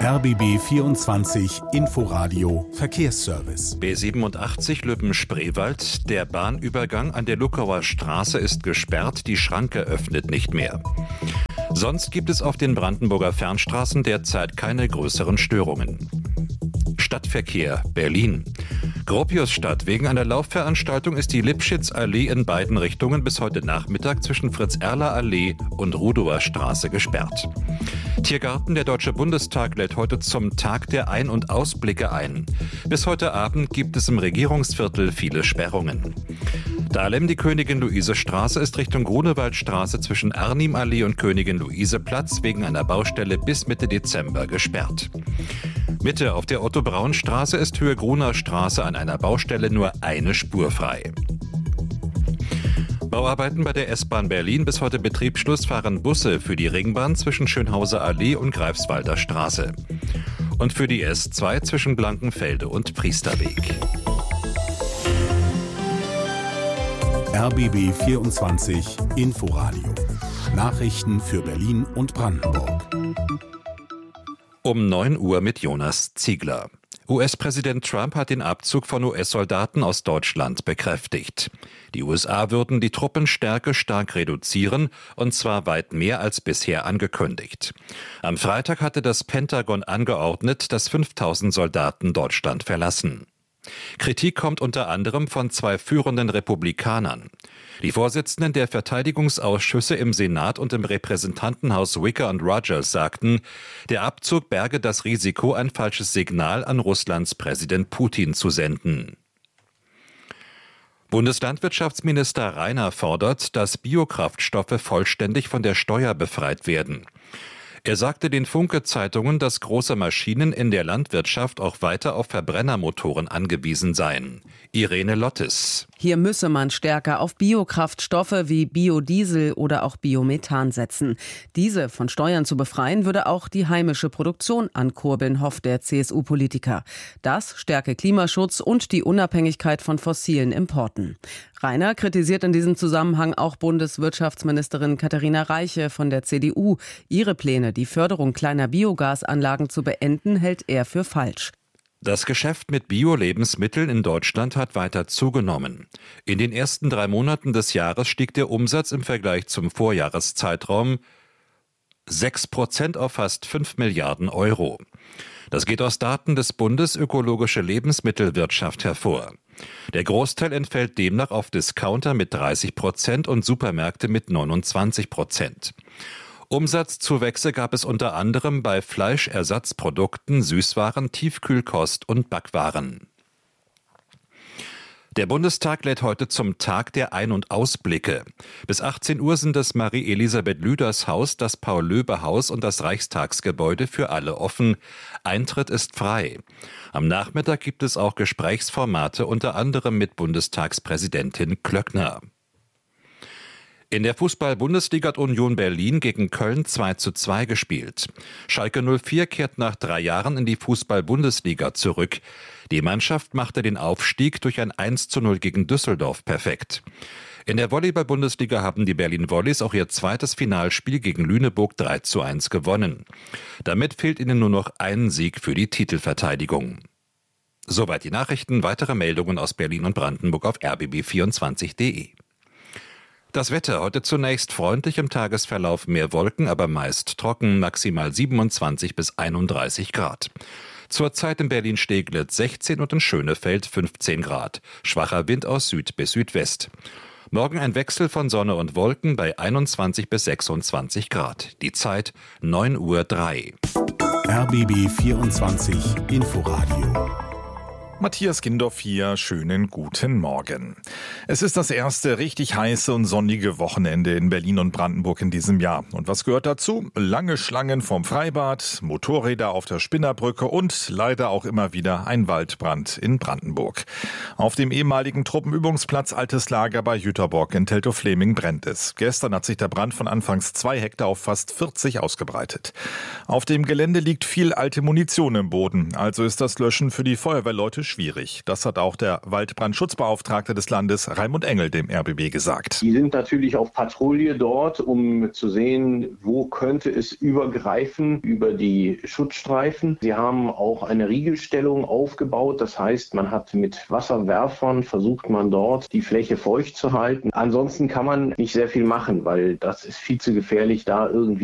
RBB 24 Inforadio Verkehrsservice. B87 Lübben-Spreewald. Der Bahnübergang an der Luckauer Straße ist gesperrt, die Schranke öffnet nicht mehr. Sonst gibt es auf den Brandenburger Fernstraßen derzeit keine größeren Störungen. Stadtverkehr Berlin. Gropiusstadt. Wegen einer Laufveranstaltung ist die Lipschitz-Allee in beiden Richtungen bis heute Nachmittag zwischen Fritz-Erler-Allee und Rudower Straße gesperrt. Tiergarten. Der Deutsche Bundestag lädt heute zum Tag der Ein- und Ausblicke ein. Bis heute Abend gibt es im Regierungsviertel viele Sperrungen. Dahlem. Die Königin-Luise-Straße ist Richtung Grunewaldstraße zwischen Arnim-Allee und Königin-Luise-Platz wegen einer Baustelle bis Mitte Dezember gesperrt. Mitte. Auf der Otto-Braun-Straße ist Höhe Gruner Straße an einer Baustelle nur eine Spur frei. Bauarbeiten bei der S-Bahn Berlin. Bis heute Betriebsschluss fahren Busse für die Ringbahn zwischen Schönhauser Allee und Greifswalder Straße. Und für die S2 zwischen Blankenfelde und Priesterweg. RBB 24 Inforadio. Nachrichten für Berlin und Brandenburg. Um 9 Uhr mit Jonas Ziegler. US-Präsident Trump hat den Abzug von US-Soldaten aus Deutschland bekräftigt. Die USA würden die Truppenstärke stark reduzieren, und zwar weit mehr als bisher angekündigt. Am Freitag hatte das Pentagon angeordnet, dass 5000 Soldaten Deutschland verlassen. Kritik kommt unter anderem von 2 führenden Republikanern. Die Vorsitzenden der Verteidigungsausschüsse im Senat und im Repräsentantenhaus Wicker und Rogers sagten, der Abzug berge das Risiko, ein falsches Signal an Russlands Präsident Putin zu senden. Bundeslandwirtschaftsminister Reiner fordert, dass Biokraftstoffe vollständig von der Steuer befreit werden. Er sagte den Funke-Zeitungen, dass große Maschinen in der Landwirtschaft auch weiter auf Verbrennermotoren angewiesen seien. Irene Lottes. Hier müsse man stärker auf Biokraftstoffe wie Biodiesel oder auch Biomethan setzen. Diese von Steuern zu befreien, würde auch die heimische Produktion ankurbeln, hofft der CSU-Politiker. Das stärke Klimaschutz und die Unabhängigkeit von fossilen Importen. Reiner kritisiert in diesem Zusammenhang auch Bundeswirtschaftsministerin Katharina Reiche von der CDU. Ihre Pläne, die Förderung kleiner Biogasanlagen zu beenden, hält er für falsch. Das Geschäft mit Bio-Lebensmitteln in Deutschland hat weiter zugenommen. In den ersten 3 Monaten des Jahres stieg der Umsatz im Vergleich zum Vorjahreszeitraum 6% auf fast 5 Milliarden Euro. Das geht aus Daten des Bundes Ökologische Lebensmittelwirtschaft hervor. Der Großteil entfällt demnach auf Discounter mit 30% und Supermärkte mit 29%. Umsatzzuwächse gab es unter anderem bei Fleischersatzprodukten, Süßwaren, Tiefkühlkost und Backwaren. Der Bundestag lädt heute zum Tag der Ein- und Ausblicke. Bis 18 Uhr sind das Marie-Elisabeth Lüders Haus, das Paul-Löbe-Haus und das Reichstagsgebäude für alle offen. Eintritt ist frei. Am Nachmittag gibt es auch Gesprächsformate, unter anderem mit Bundestagspräsidentin Klöckner. In der Fußball-Bundesliga hat Union Berlin gegen Köln 2:2 gespielt. Schalke 04 kehrt nach 3 Jahren in die Fußball-Bundesliga zurück. Die Mannschaft machte den Aufstieg durch ein 1:0 gegen Düsseldorf perfekt. In der Volleyball-Bundesliga haben die Berlin Volleys auch ihr zweites Finalspiel gegen Lüneburg 3:1 gewonnen. Damit fehlt ihnen nur noch ein Sieg für die Titelverteidigung. Soweit die Nachrichten. Weitere Meldungen aus Berlin und Brandenburg auf rbb24.de. Das Wetter heute zunächst freundlich, im Tagesverlauf mehr Wolken, aber meist trocken, maximal 27 bis 31 Grad. Zurzeit in Berlin-Steglitz 16 und in Schönefeld 15 Grad. Schwacher Wind aus Süd bis Südwest. Morgen ein Wechsel von Sonne und Wolken bei 21 bis 26 Grad. Die Zeit 9:03 Uhr. RBB 24 Inforadio. Matthias Gindorf hier, schönen guten Morgen. Es ist das erste richtig heiße und sonnige Wochenende in Berlin und Brandenburg in diesem Jahr. Und was gehört dazu? Lange Schlangen vom Freibad, Motorräder auf der Spinnerbrücke und leider auch immer wieder ein Waldbrand in Brandenburg. Auf dem ehemaligen Truppenübungsplatz Altes Lager bei Jüterbock in Teltow-Fleming brennt es. Gestern hat sich der Brand von anfangs 2 Hektar auf fast 40 ausgebreitet. Auf dem Gelände liegt viel alte Munition im Boden, also ist das Löschen für die Feuerwehrleute schwierig. Das hat auch der Waldbrandschutzbeauftragte des Landes, Raimund Engel, dem RBB gesagt. Die sind natürlich auf Patrouille dort, um zu sehen, wo könnte es übergreifen über die Schutzstreifen. Sie haben auch eine Riegelstellung aufgebaut. Das heißt, man hat mit Wasserwerfern versucht man dort die Fläche feucht zu halten. Ansonsten kann man nicht sehr viel machen, weil das ist viel zu gefährlich, da irgendwie